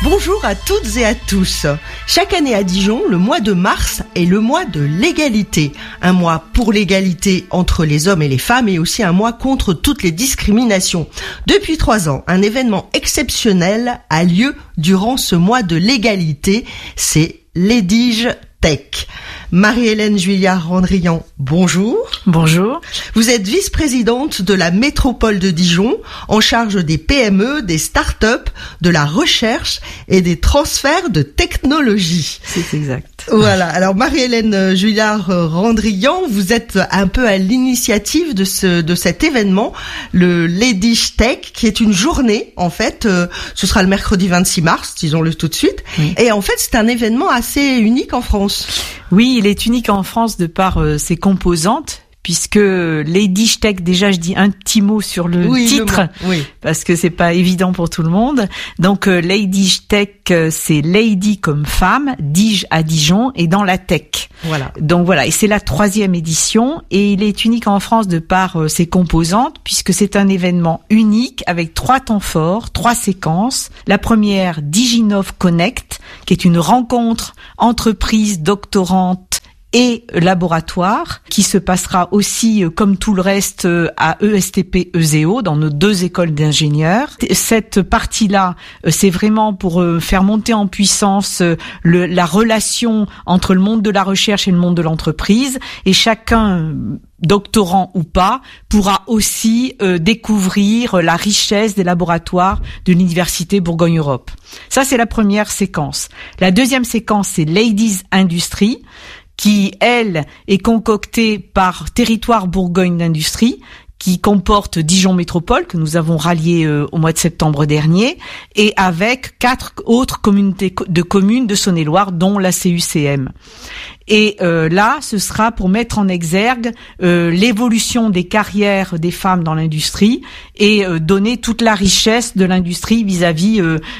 Bonjour à toutes et à tous. Chaque année à Dijon, le mois de mars est le mois de l'égalité. Un mois pour l'égalité entre les hommes et les femmes et aussi un mois contre toutes les discriminations. Depuis 3 ans, un événement exceptionnel a lieu durant ce mois de l'égalité. C'est l'Edige Tech. Marie-Hélène Juillard-Randrian, bonjour. Bonjour. Vous êtes vice-présidente de la métropole de Dijon, en charge des PME, des start-up, de la recherche et des transferts de technologie. C'est exact. Voilà. Alors Marie-Hélène Juillard-Randrian, vous êtes un peu à l'initiative de cet événement, le l'Edige Tech, qui est une journée, en fait, ce sera le mercredi 26 mars, disons-le tout de suite. Oui. Et en fait, c'est un événement assez unique en France. Oui, il est unique en France de par ses composantes, puisque l'Edige Tech, déjà je dis un petit mot sur le titre, parce que c'est pas évident pour tout le monde. Donc l'Edige Tech, c'est Lady comme femme, Dige à Dijon et dans la tech. Voilà. Donc voilà, et c'est la 3e édition et il est unique en France de par ses composantes, puisque c'est un événement unique avec 3 temps forts, 3 séquences. La première, Diginov Connect, qui est une rencontre entreprise, doctorante et laboratoire, qui se passera aussi, comme tout le reste, à ESTP ESEO, dans nos 2 écoles d'ingénieurs. Cette partie-là, c'est vraiment pour faire monter en puissance la relation entre le monde de la recherche et le monde de l'entreprise, et chacun, doctorant ou pas, pourra aussi découvrir la richesse des laboratoires de l'Université Bourgogne-Europe. Ça, c'est la première séquence. La deuxième séquence, c'est Ladies Industry, qui, elle, est concoctée par Territoire Bourgogne d'Industrie, qui comporte Dijon Métropole, que nous avons rallié au mois de septembre dernier, et avec 4 autres communautés de communes de Saône-et-Loire, dont la CUCM. Et là, ce sera pour mettre en exergue l'évolution des carrières des femmes dans l'industrie et donner toute la richesse de l'industrie vis-à-vis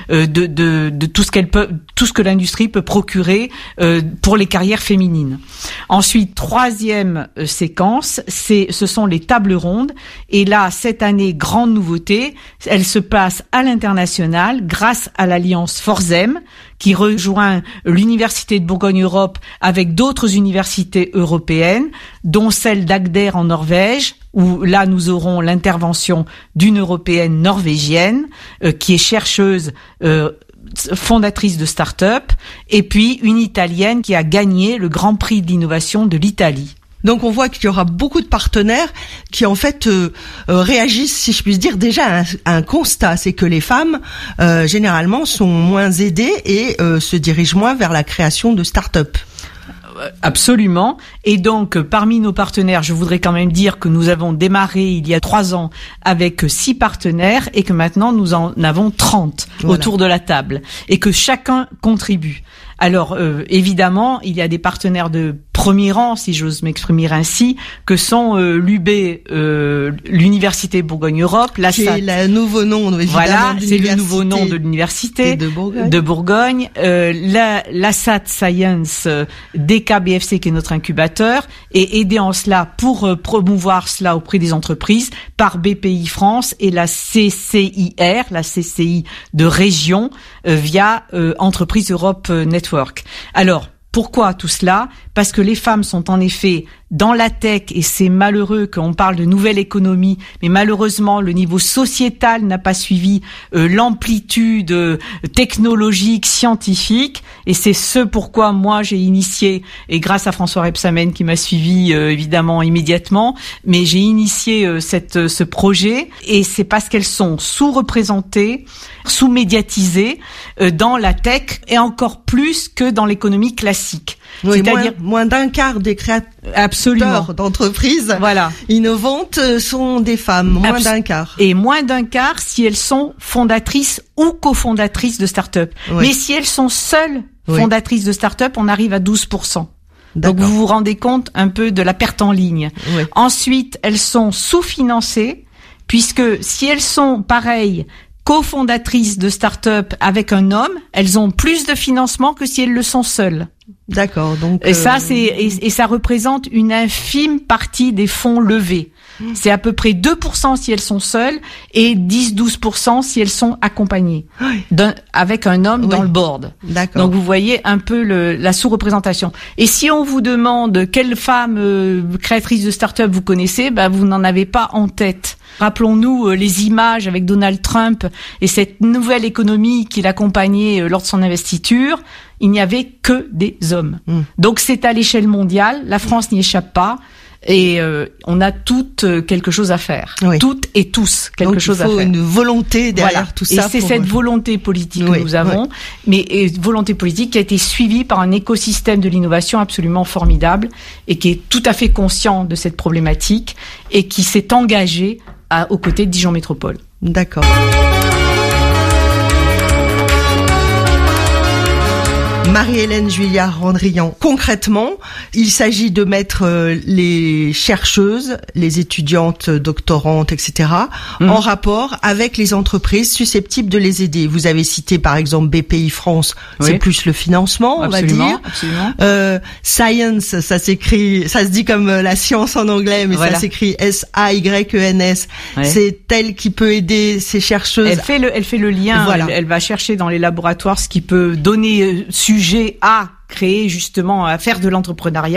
de tout ce que l'industrie peut procurer pour les carrières féminines. Ensuite, 3e séquence, ce sont les tables rondes. Et là, cette année, grande nouveauté, elle se passe à l'international grâce à l'alliance Forsem, qui rejoint l'Université de Bourgogne-Europe avec d'autres universités européennes, dont celle d'Agder en Norvège, où là nous aurons l'intervention d'une européenne norvégienne, qui est chercheuse, fondatrice de start-up, et puis une italienne qui a gagné le Grand Prix de l'innovation de l'Italie. Donc on voit qu'il y aura beaucoup de partenaires qui en fait réagissent, si je puis dire, déjà à un constat, c'est que les femmes généralement sont moins aidées et se dirigent moins vers la création de start-up. Absolument. Et donc, parmi nos partenaires, je voudrais quand même dire que nous avons démarré il y a 3 ans avec 6 partenaires et que maintenant nous en avons 30 autour de la table et que chacun contribue. Alors, évidemment, il y a des partenaires de premier rang, si j'ose m'exprimer ainsi, que sont l'UB, l'Université Bourgogne-Europe, la SAT. C'est le nouveau nom, évidemment. Voilà, c'est le nouveau nom de l'université de Bourgogne. La SAT Science DKBFC, qui est notre incubateur, et aidé en cela pour promouvoir cela auprès des entreprises par BPI France et la CCIR, la CCI de région, via Entreprise Europe Network. Alors, pourquoi tout cela ? Parce que les femmes sont en effet dans la tech, et c'est malheureux qu'on parle de nouvelle économie, mais malheureusement le niveau sociétal n'a pas suivi l'amplitude technologique, scientifique, et c'est ce pourquoi moi j'ai initié, et grâce à François Rebsamen qui m'a suivi évidemment immédiatement, mais j'ai initié ce projet, et c'est parce qu'elles sont sous-représentées, sous-médiatisées dans la tech, et encore plus que dans l'économie classique. Oui, c'est-à-dire moins d'un quart des créateurs d'entreprises innovantes sont des femmes, moins d'un quart. Et moins d'un quart si elles sont fondatrices ou cofondatrices de start-up. Oui. Mais si elles sont seules fondatrices de start-up, on arrive à 12%. Donc vous vous rendez compte un peu de la perte en ligne. Oui. Ensuite, elles sont sous-financées, puisque si elles sont pareilles, cofondatrices de start-up avec un homme, elles ont plus de financement que si elles le sont seules. D'accord. Donc et ça représente une infime partie des fonds levés. C'est à peu près 2% si elles sont seules et 10-12% si elles sont accompagnées avec un homme dans le board. D'accord. Donc vous voyez un peu la sous-représentation. Et si on vous demande quelle femme créatrice de start-up vous connaissez, vous n'en avez pas en tête. Rappelons-nous les images avec Donald Trump et cette nouvelle économie qu'il accompagnait lors de son investiture. Il n'y avait que des hommes. Donc c'est à l'échelle mondiale. La France n'y échappe pas. Et on a toutes quelque chose à faire. Toutes et tous quelque chose à faire. Il faut une volonté derrière tout ça. Et c'est cette volonté politique que nous avons, mais volonté politique qui a été suivie par un écosystème de l'innovation absolument formidable et qui est tout à fait conscient de cette problématique et qui s'est engagé aux côtés de Dijon Métropole. D'accord. Marie-Hélène Juillard-Randrian, concrètement, il s'agit de mettre les chercheuses, les étudiantes, doctorantes, etc., en rapport avec les entreprises susceptibles de les aider. Vous avez cité par exemple BPI France, c'est plus le financement, on va dire. Absolument. Science, ça se dit comme la science en anglais, mais ça s'écrit S-A-Y-E-N-S. C'est elle qui peut aider ces chercheuses. Elle fait le lien. Elle va chercher dans les laboratoires ce qui peut donner sujet à créer justement, à faire de l'entrepreneuriat.